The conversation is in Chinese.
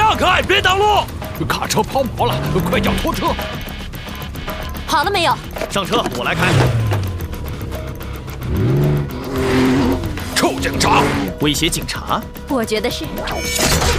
让开，别挡路！ 卡车抛锚了，快叫拖车！ 好了没有？ 上车，我来开。 臭警察！ 威胁警察？ 我觉得是。